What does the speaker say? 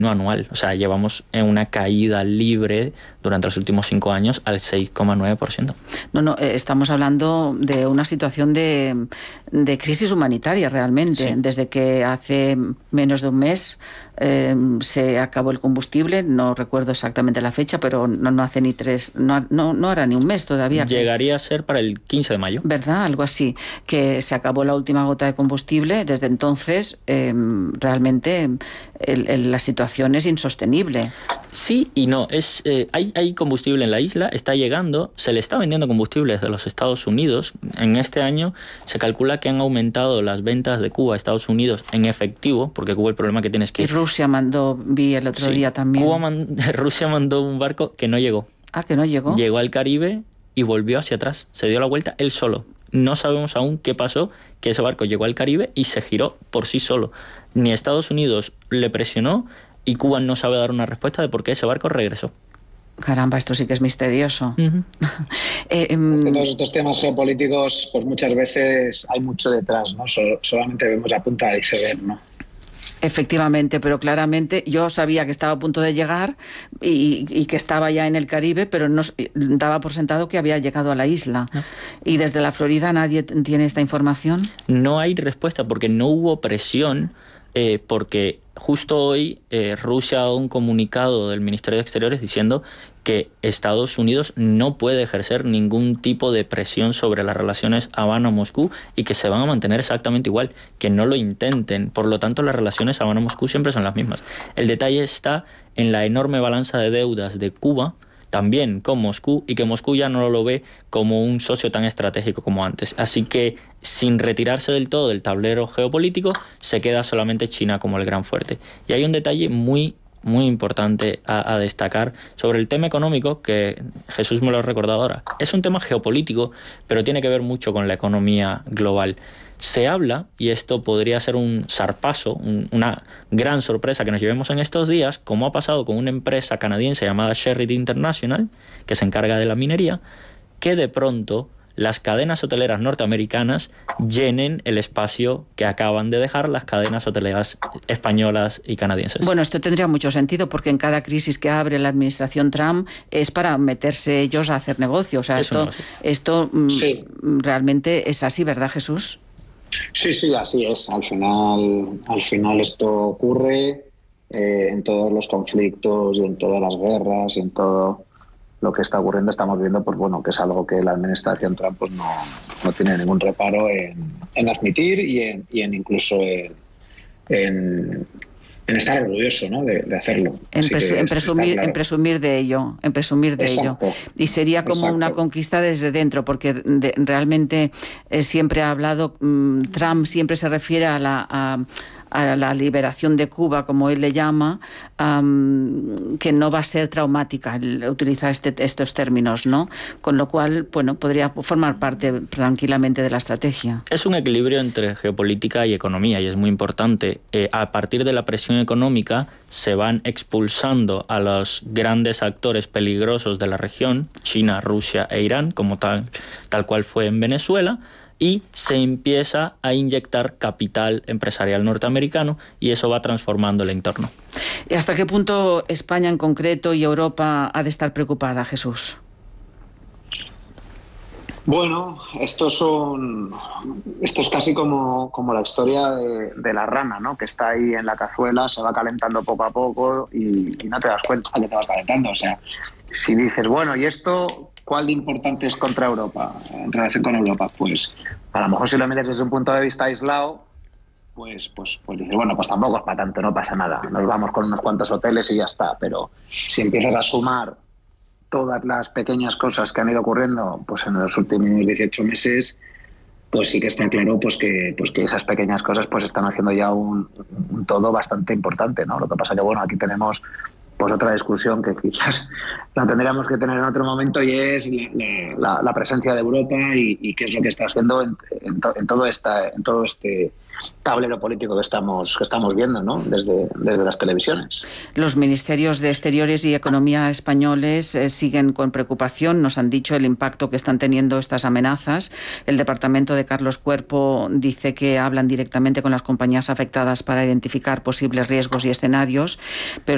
no anual. O sea, llevamos en una caída libre durante los últimos 5 años al 6,9%. No, estamos hablando de una situación de crisis humanitaria realmente. Sí. Desde que hace menos de un mes se acabó el combustible, no recuerdo exactamente la fecha, pero no hace ni 3, no hará ni un mes todavía. Llegaría a ser para el 15 de mayo. ¿Verdad? Algo así, que se acabó la última gota de combustible. Desde entonces, realmente la situación es insostenible. Sí y no. Hay combustible en la isla, está llegando, se le está vendiendo combustible desde los Estados Unidos. En este año se calcula que han aumentado las ventas de Cuba a Estados Unidos en efectivo, porque Cuba el problema que tiene es que... Y Rusia vi el otro día también. Rusia mandó un barco que no llegó. Ah, que no llegó. Llegó al Caribe y volvió hacia atrás. Se dio la vuelta él solo. No sabemos aún qué pasó, que ese barco llegó al Caribe y se giró por sí solo. Ni Estados Unidos le presionó y Cuba no sabe dar una respuesta de por qué ese barco regresó. Caramba, esto sí que es misterioso. Uh-huh. Es que todos estos temas geopolíticos, pues muchas veces hay mucho detrás, ¿no? Solamente vemos la punta del iceberg, ¿no? Efectivamente, pero claramente yo sabía que estaba a punto de llegar y que estaba ya en el Caribe, pero no daba por sentado que había llegado a la isla. ¿No? ¿Y desde la Florida nadie tiene esta información? No hay respuesta porque no hubo presión, porque justo hoy Rusia ha dado un comunicado del Ministerio de Exteriores diciendo que Estados Unidos no puede ejercer ningún tipo de presión sobre las relaciones Habana-Moscú y que se van a mantener exactamente igual, que no lo intenten. Por lo tanto, las relaciones Habana-Moscú siempre son las mismas. El detalle está en la enorme balanza de deudas de Cuba, también con Moscú, y que Moscú ya no lo ve como un socio tan estratégico como antes. Así que, sin retirarse del todo del tablero geopolítico, se queda solamente China como el gran fuerte. Y hay un detalle muy importante a destacar sobre el tema económico, que Jesús me lo ha recordado ahora. Es un tema geopolítico, pero tiene que ver mucho con la economía global. Se habla, y esto podría ser un zarpazo, una gran sorpresa que nos llevemos en estos días, como ha pasado con una empresa canadiense llamada Sherritt International, que se encarga de la minería, que de pronto las cadenas hoteleras norteamericanas llenen el espacio que acaban de dejar las cadenas hoteleras españolas y canadienses. Bueno, esto tendría mucho sentido porque en cada crisis que abre la administración Trump es para meterse ellos a hacer negocio. O sea, esto sí. Realmente es así, ¿verdad, Jesús? Sí, así es. Al final esto ocurre en todos los conflictos y en todas las guerras y en todo lo que está ocurriendo. Estamos viendo, pues bueno, que es algo que la administración Trump pues no tiene ningún reparo en admitir y en incluso en estar orgulloso, ¿no? de hacerlo. En presumir de ello. Y sería como una conquista desde dentro, porque realmente siempre ha hablado, Trump siempre se refiere a la liberación de Cuba, como él le llama, que no va a ser traumática. Él utiliza estos términos, ¿no? Con lo cual, bueno, podría formar parte tranquilamente de la estrategia. Es un equilibrio entre geopolítica y economía, y es muy importante. A partir de la presión económica se van expulsando a los grandes actores peligrosos de la región, China, Rusia e Irán, como tal cual fue en Venezuela, y se empieza a inyectar capital empresarial norteamericano y eso va transformando el entorno. ¿Y hasta qué punto España en concreto y Europa ha de estar preocupada, Jesús? Bueno, esto es casi como la historia de la rana, ¿no? Que está ahí en la cazuela, se va calentando poco a poco y no te das cuenta que te vas calentando. O sea, si dices, bueno, ¿y esto cuál de importante es contra Europa, en relación con Europa? Pues a lo mejor si lo miras desde un punto de vista aislado, pues dices, bueno, pues tampoco es para tanto, no pasa nada. Nos vamos con unos cuantos hoteles y ya está. Pero si empiezas a sumar todas las pequeñas cosas que han ido ocurriendo pues en los últimos 18 meses, pues sí que está claro pues que esas pequeñas cosas pues están haciendo ya un todo bastante importante, ¿no? Lo que pasa que, bueno, aquí tenemos pues otra discusión que quizás la tendríamos que tener en otro momento, y es la presencia de Europa y qué es lo que está haciendo en todo este tablero político que estamos viendo, ¿no? desde las televisiones. Los ministerios de Exteriores y Economía españoles siguen con preocupación. Nos han dicho el impacto que están teniendo estas amenazas. El departamento de Carlos Cuerpo dice que hablan directamente con las compañías afectadas para identificar posibles riesgos y escenarios, pero